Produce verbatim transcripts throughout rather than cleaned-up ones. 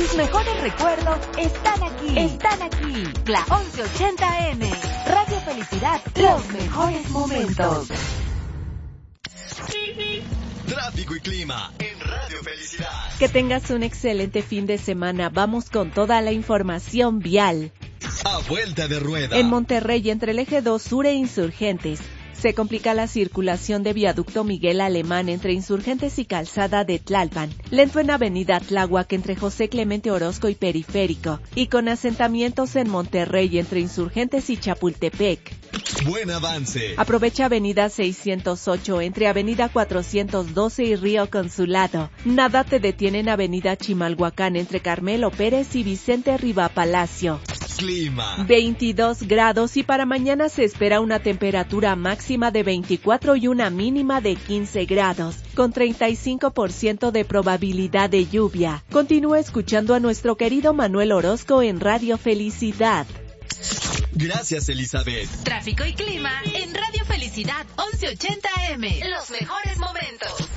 Tus mejores recuerdos están aquí. Están aquí. La once ochenta eme. Radio Felicidad. Los mejores momentos. Tráfico y clima en Radio Felicidad. Que tengas un excelente fin de semana. Vamos con toda la información vial. A vuelta de rueda. En Monterrey, entre el eje dos Sur e Insurgentes, se complica la circulación de viaducto Miguel Alemán entre Insurgentes y Calzada de Tlalpan, lento en avenida Tláhuac entre José Clemente Orozco y Periférico, y con asentamientos en Monterrey entre Insurgentes y Chapultepec. Buen avance. Aprovecha avenida seiscientos ocho entre avenida cuatrocientos doce y Río Consulado. Nada te detiene en avenida Chimalhuacán entre Carmelo Pérez y Vicente Riva Palacio. Clima. veintidós grados y para mañana se espera una temperatura máxima de veinticuatro y una mínima de quince grados, con treinta y cinco por ciento de probabilidad de lluvia. Continúa escuchando a nuestro querido Manuel Orozco en Radio Felicidad. Gracias, Elizabeth. Tráfico y clima en Radio Felicidad once ochenta eme. Los mejores momentos.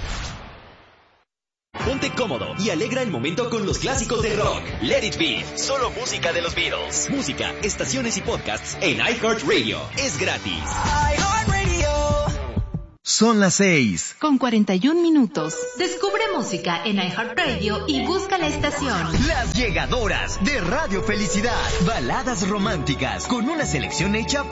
Ponte cómodo y alegra el momento con los clásicos del rock. Let It Be, solo música de los Beatles. Música, estaciones y podcasts en iHeartRadio. Es gratis. iHeartRadio. Son las seis. Con cuarenta y un minutos. Descubre música en iHeartRadio y busca la estación. Las llegadoras de Radio Felicidad. Baladas románticas con una selección hecha